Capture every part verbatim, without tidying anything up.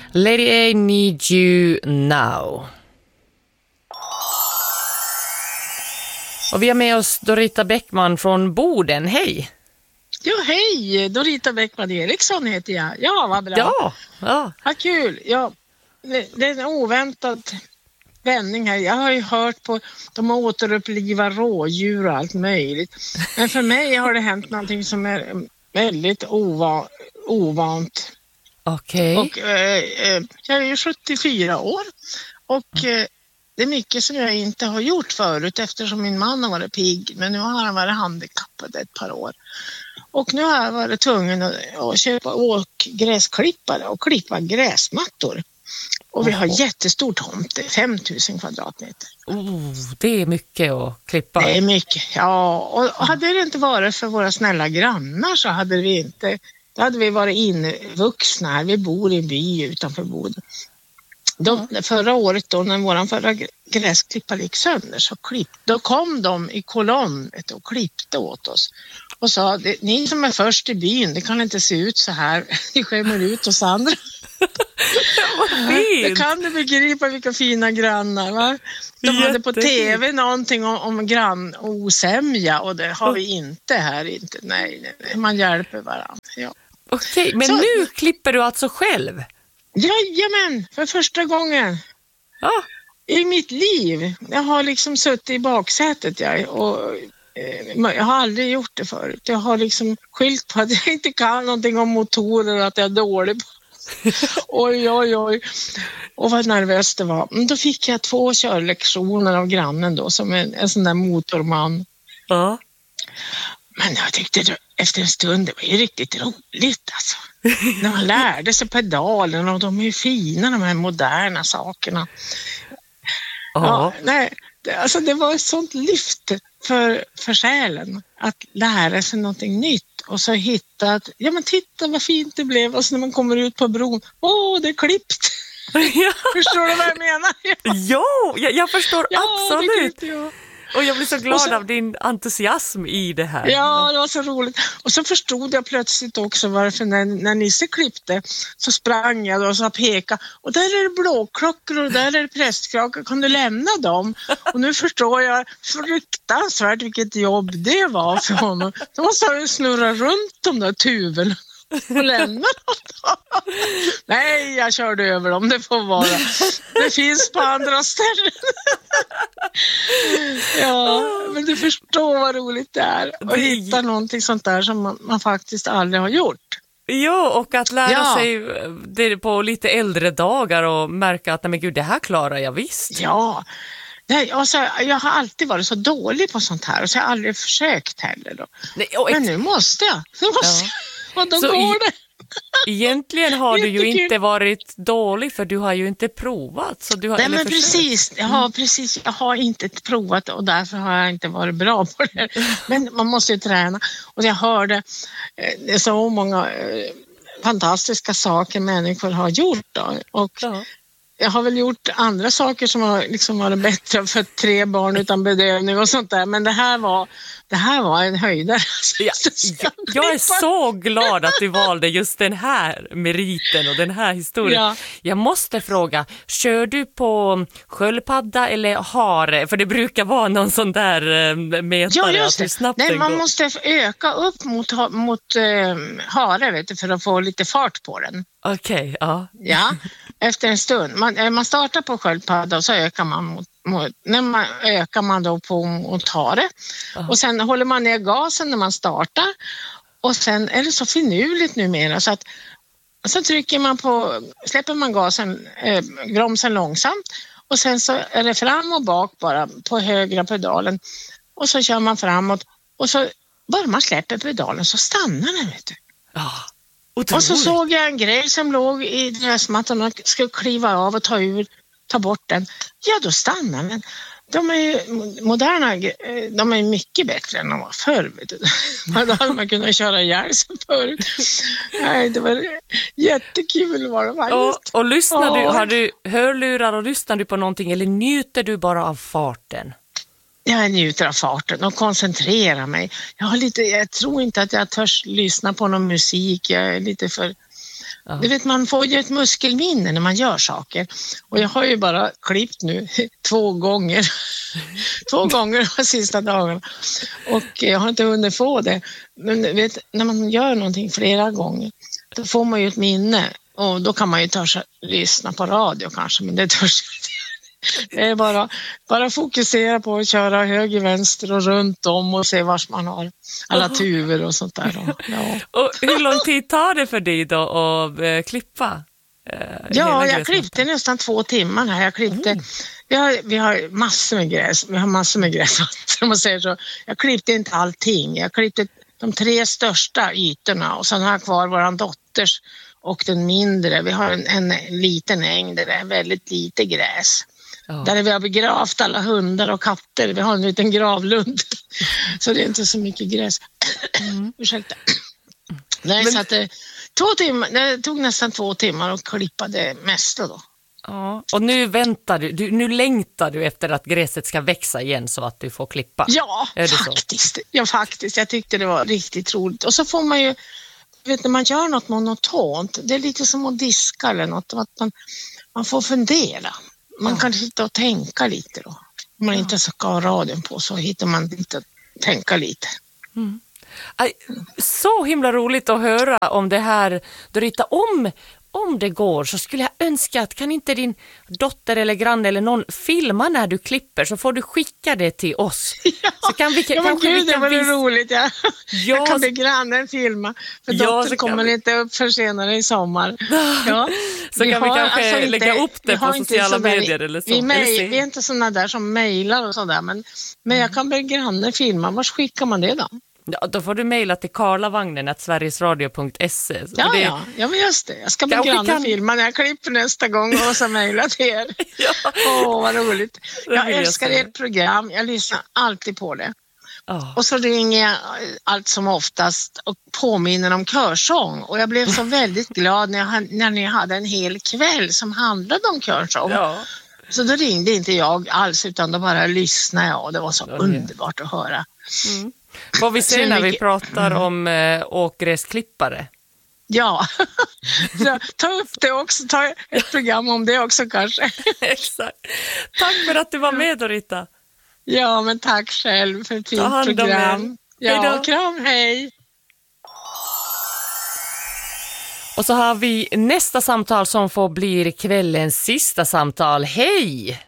Lady A, Need You Now. Och vi har med oss Dorita Bäckman från Boden. Hej! Ja, hej! Dorita Bäckman Eriksson heter jag. Ja, vad bra. Ja, ja. Vad kul. Ja, det är en oväntad vändning här. Jag har ju hört på de återupplivar rådjur och allt möjligt. Men för mig har det hänt någonting som är väldigt ova, ovant. Okej. Och eh, eh, jag är ju sjuttiofyra år och eh, det är mycket som jag inte har gjort förut eftersom min man har varit pigg, men nu har han varit handikappad ett par år. Och nu har jag varit tvungen att, att köpa åkgräsklippare och klippa gräsmattor. Och vi har jättestor tomt, fem tusen kvadratmeter. Oh, det är mycket att klippa. Det är mycket, ja. Och hade det inte varit för våra snälla grannar så hade vi inte, då hade vi varit invuxna här. Vi bor i en by utanför Boden. De, förra året då när våran förra gräsklippare gick sönder så klipp, då kom de i kolonn och klippte åt oss och sa, ni som är först i byn, det kan inte se ut så här, ni skämmer ut oss andra. Det kan du begripa vilka fina grannar, va? De Jättefint. Hade på tv någonting om, om grann osämja och det har vi inte här, inte. Nej, nej, nej. Man hjälper varandra. Ja. Okej, men så, nu klipper du alltså själv? Jajamän, för första gången ja. i mitt liv. Jag har liksom suttit i baksätet jag, och eh, jag har aldrig gjort det förut. Jag har liksom skyllt på att jag inte kan någonting om motorer och att jag är dålig på. Oj, oj, oj. Och vad nervös det var. Men då fick jag två körlektioner av grannen då som en, en sån där motorman. Ja. Men jag tyckte det, efter en stund det var ju riktigt roligt alltså. När man lärde sig pedalen och de är ju fina de här moderna sakerna. Ja, ja nej, det, alltså det var ett sånt lyft för, för själen att lära sig någonting nytt och så hitta att, ja men titta vad fint det blev och så när man kommer ut på bron, åh det är klippt. Ja. Förstår du vad jag menar? Ja, ja jag, jag förstår ja, absolut. Det ja. Och jag blir så glad så, av din entusiasm i det här. Ja, det var så roligt. Och så förstod jag plötsligt också varför när, när Nisse klippte så sprang jag och så pekade. Och där är det blåklockor och där är det prästklockor. Kan du lämna dem? Och nu förstår jag fruktansvärt vilket jobb det var för honom. Då måste jag snurra runt de där tuven och lämna dem. Nej, jag körde över dem. Det får vara. Det finns på andra ställen. Ja, men du förstår vad roligt det är att det... hitta någonting sånt där som man, man faktiskt aldrig har gjort. Ja, och att lära ja. sig det på lite äldre dagar och märka att nej men gud, det här klarar jag visst. Ja, nej, alltså, jag har alltid varit så dålig på sånt här och så har jag aldrig försökt heller då. Nej, och... Men nu måste jag. Nu måste ja. jag. Och då så går i... det. Egentligen har du ju inte varit dålig för du har ju inte provat. Så du har, Nej men försökt. precis, jag har, precis, jag har inte provat och därför har jag inte varit bra på det. Men man måste ju träna. Och jag hörde eh, så många eh, fantastiska saker människor har gjort då. Och ja. Jag har väl gjort andra saker som har liksom varit bättre för tre barn utan bedövning och sånt där. Men det här var, det här var en höjdare. Ja, jag är så glad att du valde just den här meriten och den här historien. Ja. Jag måste fråga, kör du på sköldpadda eller hare? För det brukar vara någon sån där mätare. Ja, just det. Att snabbt Nej, man går. måste öka upp mot, mot äh, hare vet du, för att få lite fart på den. Okej, okay, ja. Ja, efter en stund. Man, man startar på sköldpadda och så ökar man mot, mot när man ökar man då på mot hare. Uh-huh. Och sen håller man ner gasen när man startar. Och sen är det så finurligt numera så att så trycker man på, släpper man gasen, eh, bromsen långsamt. Och sen så är det fram och bak bara på högra pedalen. Och så kör man framåt. Och så bara man släpper pedalen så stannar den, vet du. Uh-huh. Och så såg jag en grej som låg i gräsmattan och skulle kliva av och ta ur, ta bort den. Ja, då stannar den. De är ju moderna, de är mycket bättre än de var förr. Vet du. Då hade man kunnat köra ihjäl sig förut. Nej, det var jättekul var det faktiskt. Och, och lyssnar du, har du hörlurar och lyssnar du på någonting eller njuter du bara av farten? Jag njuter av farten och koncentrerar mig. Jag, har lite, jag tror inte att jag törs lyssna på någon musik. Jag är lite för... Ja. Du vet, man får ju ett muskelminne när man gör saker. Och jag har ju bara klippt nu två gånger. två gånger de sista dagarna. Och jag har inte hunnit få det. Men vet, när man gör någonting flera gånger, då får man ju ett minne. Och då kan man ju törs lyssna på radio kanske, men det törs inte. Det är bara, bara fokusera på att köra höger, vänster och runt om och se var man har alla tuber och sånt där. Och, ja. Och hur lång tid tar det för dig då att äh, klippa? Äh, ja, jag klippte nästan två timmar här. Jag klippte, mm. vi, har, vi har massor med gräs, vi har massor med gräs, om man säger så. Jag klippte inte allting. Jag klippte de tre största ytorna och sen har jag kvar våran dotters och den mindre. Vi har en, en liten äng där det är väldigt lite gräs. Ja. Där vi har begravt alla hundar och katter. Vi har en liten gravlund. Så det är inte så mycket gräs. Mm. Ursäkta. Nej, Men... så att det, två timmar, det tog nästan två timmar att klippa det mesta då. Ja. Och nu väntar du, du, nu längtar du efter att gräset ska växa igen så att du får klippa. Ja, faktiskt. Ja, faktiskt. Jag tyckte det var riktigt roligt. Och så får man ju, vet när man gör något monotont, det är lite som att diska eller något. Att man, man får fundera. Man ja. kan sitta och tänka lite då. Om man ja. inte ska ha radion på så hittar man lite att tänka lite. Mm. Aj, så himla roligt att höra om det här, Dorita. Om, om det går så skulle jag önska att kan inte din dotter eller granne eller någon filma när du klipper så får du skicka det till oss. Ja, så kan vi, ja men gud, det var vis- roligt. Ja. Ja, jag kan be grannen filma för ja, dottern kommer vi... inte upp för senare i sommar. Ja. Så vi kan har, vi kanske alltså inte, lägga upp det på sociala medier eller så. Vi, eller mej, vi är inte sådana där som mejlar och sådär men, men jag kan be grannen filma. Var skickar man det då? Ja, då får du mejla till karlavagnen at sverigesradio punkt se. Ja, det... ja, ja, men just det. Jag ska be grannen kan... filma när jag klipper nästa gång och så mejla till er. Ja. Åh, vad roligt. Jag älskar ert program. Jag lyssnar alltid på det. Oh. Och så ringer jag allt som oftast och påminner om körsång. Och jag blev så väldigt glad när, jag, när ni hade en hel kväll som handlade om körsång. Ja. Så då ringde inte jag alls utan då bara lyssnade jag och det var så ja, underbart att höra. Mm. Vad vi ser när vi pratar om äh, åkgräsklippare. Ja, så ta upp det också, ta ett program om det också kanske. Exakt. Tack för att du var med, Dorita. Ja, men tack själv för ett fint program. Ja, hejdå. Kram, hej. Och så har vi nästa samtal som får bli kvällens sista samtal. Hej!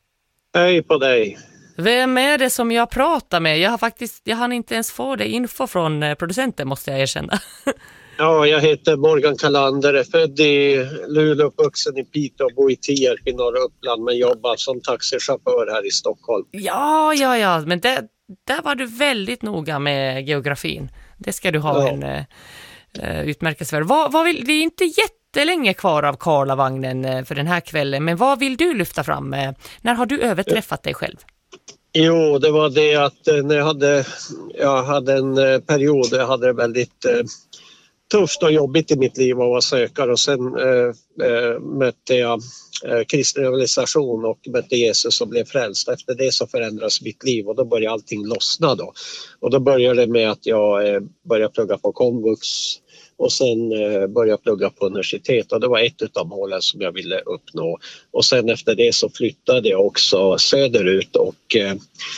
Hej på dig. Vem är det som jag pratar med? Jag har faktiskt, jag hann inte ens få det info från producenten måste jag erkänna. Ja, jag heter Morgan Kalander, är född i Luleå, uppvuxen i Piteå och bor i Tierp i norra Uppland men jobbar som taxichaufför här i Stockholm. Ja, ja, ja, men det, där var du väldigt noga med geografin. Det ska du ha ja. en uh, utmärkelse för. Vad, vad vill, det är inte jättelänge kvar av Karlavagnen uh, för den här kvällen, men vad vill du lyfta fram? Uh, när har du överträffat dig själv? Jo, det var det att uh, när jag hade, jag hade en uh, period jag hade det väldigt... Uh, tufft och jobbigt i mitt liv att vara sökare och sen äh, äh, mötte jag äh, kristen evangelisation och mötte Jesus och blev frälst. Efter det så förändrades mitt liv och då började allting lossna då. Och då började det med att jag äh, började plugga på komvux och sen äh, började jag plugga på universitet och det var ett av målen som jag ville uppnå. Och sen efter det så flyttade jag också söderut och äh,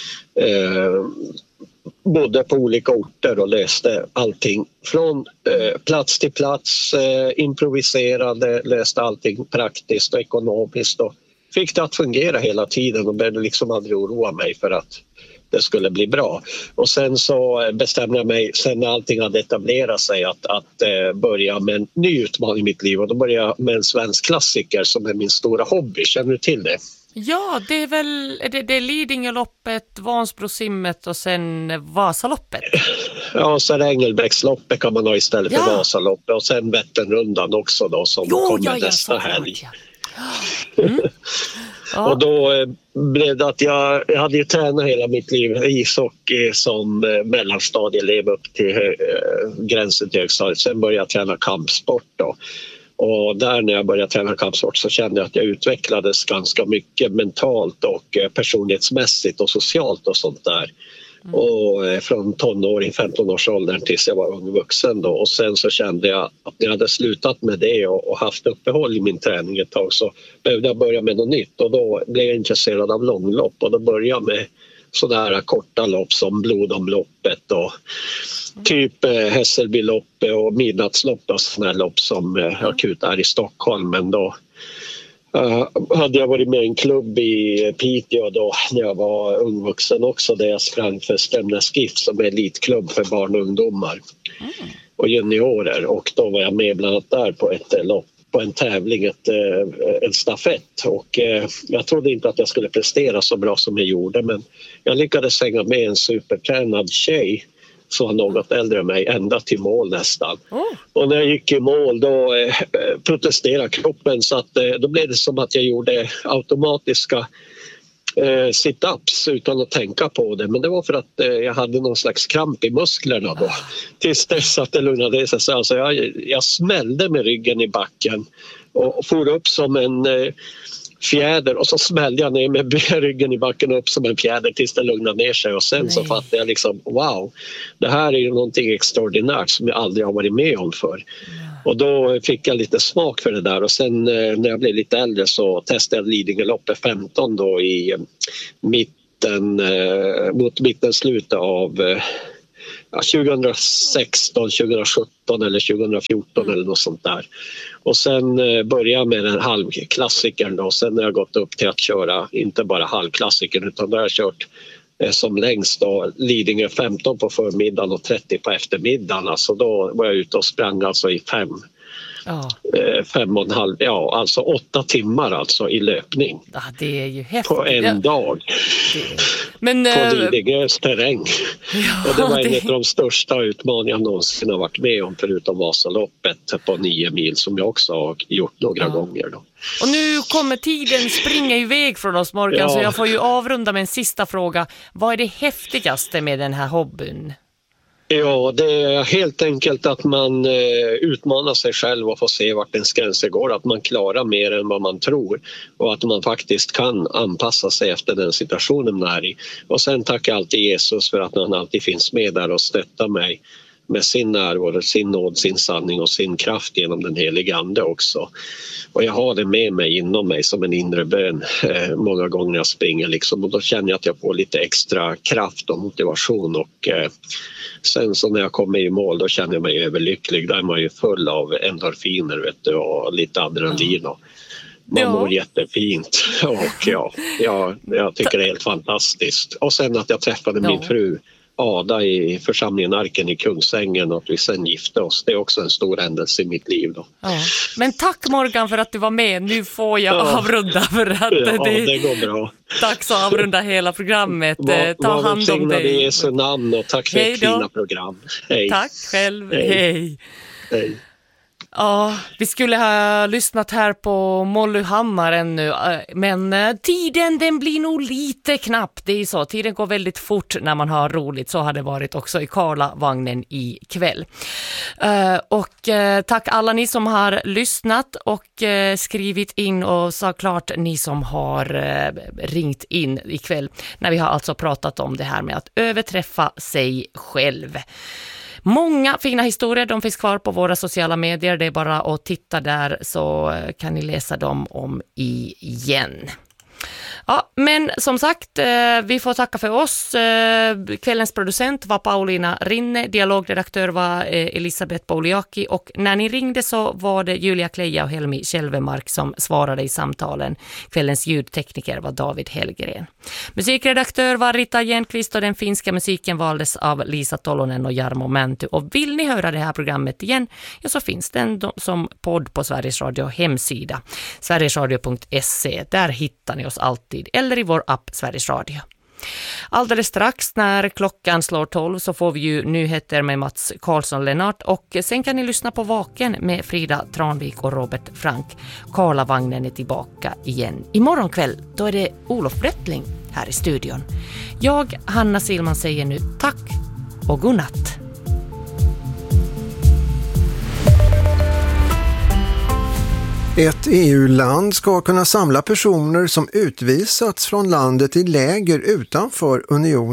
äh, bodde på olika orter och löste allting från eh, plats till plats, eh, improviserade, löste allting praktiskt och ekonomiskt och fick det att fungera hela tiden och började liksom aldrig oroa mig för att det skulle bli bra. Och sen så bestämde jag mig, sen när allting hade etablerat sig, att, att eh, börja med en ny utmaning i mitt liv och då började jag med en svensk klassiker som är min stora hobby. Känner du till det? Ja, det är väl det, det är Lidingöloppet, Vansbrosimmet och sen Vasaloppet. Ja, så är det Engelbrektsloppet kan man ha istället ja. för Vasaloppet och sen Vätternrundan också då som jo, kommer ja, nästa helg. Ja. Mm. Ja. Och då eh, blev det att jag, jag hade ju tränat hela mitt liv ishockey som eh, mellanstadieelev upp till eh, gränsen till högstadiet. Sen började jag träna kampsport då. Och där när jag började träna kampsport så kände jag att jag utvecklades ganska mycket mentalt och personlighetsmässigt och socialt och sånt där. Mm. Och eh, från tonåring, femton-årsåldern tills jag var ung vuxen då. Och sen så kände jag att när jag hade slutat med det och, och haft uppehåll i min träning ett tag så behövde jag börja med något nytt. Och då blev jag intresserad av långlopp och då började jag med sådana korta lopp som blodomloppet och typ eh, Hässelbyloppet och midnattslopp och sådana lopp som eh, akut är i Stockholm. Men då uh, hade jag varit med i en klubb i Piteå då när jag var ungvuxen också där jag sprang för Strömnäs GIF som är elitklubb för barn och ungdomar mm. och juniorer, och då var jag med bland annat där på ett lopp, på en tävling, ett, en stafett, och eh, jag trodde inte att jag skulle prestera så bra som jag gjorde, men jag lyckades hänga med en supertränad tjej som var något äldre än mig ända till mål nästan. Mm. Och när jag gick i mål då eh, protesterade kroppen så att eh, då blev det som att jag gjorde automatiska eh, sit-ups utan att tänka på det, men det var för att eh, jag hade någon slags kramp i musklerna då. Tills dess att det lugnade sig. Alltså jag, jag smällde med ryggen i backen och for upp som en eh, fjäder och så smällde jag ner med ryggen i backen upp som en fjäder tills det lugnade ner sig, och sen Nej. så fattade jag liksom wow, det här är ju någonting extraordinärt som jag aldrig har varit med om för. Ja. Och då fick jag lite smak för det där, och sen eh, när jag blev lite äldre så testade jag Lidingöloppet femton då i eh, mitten eh, mot mitten slutet av eh, ja, tjugohundrasexton, tjugosjutton eller tjugofjorton mm. eller något sånt där. Och sen eh, började jag med den halvklassikern då. Sen har jag gått upp till att köra inte bara halvklassikern utan där har jag kört eh, som längst då Lidingö femton på förmiddagen och trettio på eftermiddagen. Alltså då var jag ute och sprang alltså i fem. Ja. Eh, fem och en halv, ja alltså åtta timmar alltså i löpning. Ja, det är ju häftigt. På en ja. dag. Det... Men, på äh... Lidingös terräng. Ja, och det var en det... av de största utmaningar jag någonsin har varit med om, förutom Vasaloppet på nio mil som jag också har gjort några ja. gånger då. Och nu kommer tiden springa iväg från oss, Morgan, ja. så jag får ju avrunda med en sista fråga. Vad är det häftigaste med den här hobbyn? Ja, det är helt enkelt att man eh, utmanar sig själv och får se vart ens gränser går. Att man klarar mer än vad man tror och att man faktiskt kan anpassa sig efter den situationen man är i. Och sen tackar jag alltid Jesus för att han alltid finns med där och stöttar mig med sin närvaro, sin nåd, sin sanning och sin kraft genom den heliga ande också. Och jag har det med mig inom mig som en inre bön eh, många gånger när jag springer liksom, och då känner jag att jag får lite extra kraft och motivation, och eh, sen så när jag kommer i mål då känner jag mig överlycklig. Där är man ju full av endorfiner vet du, och lite adrenalin och man ja. mår jättefint och ja, ja, jag tycker det är helt fantastiskt. Och sen att jag träffade ja. min fru Ada i församlingen Arken i Kungsängen och att vi sen gifte oss. Det är också en stor händelse i mitt liv då. Ja. Men tack Morgan för att du var med. Nu får jag ja. avrunda för att ja, det, det går bra. Tack så avrunda hela programmet. Var, Ta var hand om dig. I Jesu namn och tack för ett fina program. Hej. Tack själv. Hej. Hej. Hej. Ja, vi skulle ha lyssnat här på Molly Hammar ännu, men tiden den blir nog lite knapp. Det är så, tiden går väldigt fort när man har roligt. Så har det varit också i Karlavagnen i kväll. Och tack alla ni som har lyssnat och skrivit in, och såklart ni som har ringt in ikväll när vi har alltså pratat om det här med att överträffa sig själv. Många fina historier, de finns kvar på våra sociala medier. Det är bara att titta där så kan ni läsa dem om igen. Ja, men som sagt, vi får tacka för oss. Kvällens producent var Paulina Rinne, dialogredaktör var Elisabeth Pouliaki, och när ni ringde så var det Julia Kleja och Helmi Kjellvemark som svarade i samtalen. Kvällens ljudtekniker var David Hellgren. Musikredaktör var Rita Jernqvist och den finska musiken valdes av Lisa Tolonen och Jarmo Mänty. Och vill ni höra det här programmet igen, ja, så finns den som podd på Sveriges Radio hemsida, sverigesradio punkt se. Där hittar ni oss alltid, eller i vår app Sveriges Radio. Alldeles strax när klockan slår tolv så får vi ju nyheter med Mats Karlsson-Lennart, och sen kan ni lyssna på Vaken med Frida Tranvik och Robert Frank. Karlavagnen är tillbaka igen. Imorgon kväll då är det Olof Brättling här i studion. Jag, Hanna Silman, säger nu tack och godnatt. Ett E U-land ska kunna samla personer som utvisats från landet i läger utanför unionen.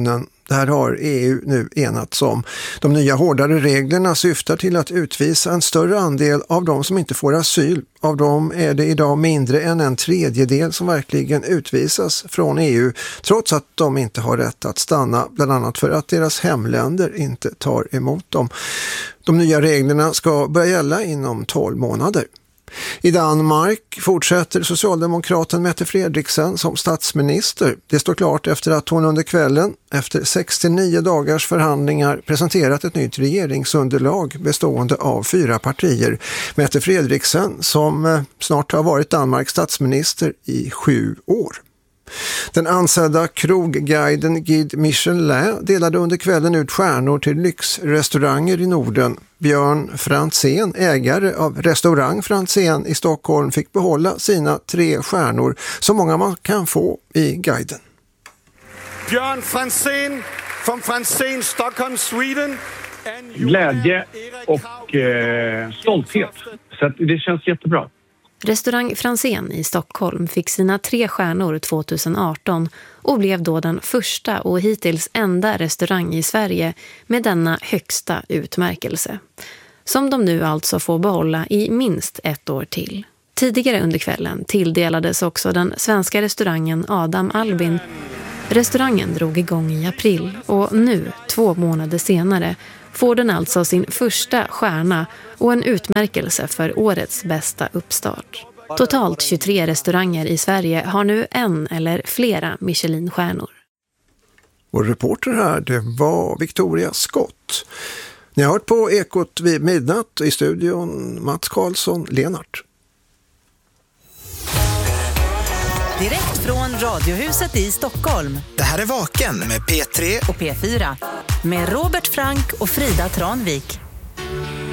Det här har E U nu enats om. De nya hårdare reglerna syftar till att utvisa en större andel av de som inte får asyl. Av dem är det idag mindre än en tredjedel som verkligen utvisas från E U, trots att de inte har rätt att stanna, bland annat för att deras hemländer inte tar emot dem. De nya reglerna ska börja gälla inom tolv månader. I Danmark fortsätter socialdemokraten Mette Frederiksen som statsminister. Det står klart efter att hon under kvällen, efter sextionio dagars förhandlingar, presenterat ett nytt regeringsunderlag bestående av fyra partier. Mette Frederiksen som snart har varit Danmarks statsminister i sju år. Den ansedda krogguiden Guide Michelin delade under kvällen ut stjärnor till lyxrestauranger i Norden. Björn Franzén, ägare av restaurang Franzén i Stockholm, fick behålla sina tre stjärnor, så många man kan få i guiden. Björn Franzén från Franzén, Stockholm, Sweden. Glädje och eh, stolthet. Så att det känns jättebra. Restaurang Franzén i Stockholm fick sina tre stjärnor tjugoarton och blev då den första och hittills enda restaurang i Sverige med denna högsta utmärkelse, som de nu alltså får behålla i minst ett år till. Tidigare under kvällen tilldelades också den svenska restaurangen Adam Albin. Restaurangen drog igång i april och nu, två månader senare, får den alltså sin första stjärna och en utmärkelse för årets bästa uppstart. Totalt tjugotre restauranger i Sverige har nu en eller flera Michelin-stjärnor. Vår reporter här, det var Victoria Scott. Ni har hört på Ekot vid midnatt, i studion Mats Karlsson, Lenart. Direkt från Radiohuset i Stockholm. Det här är Vaken med P tre och P fyra. Med Robert Frank och Frida Tranvik.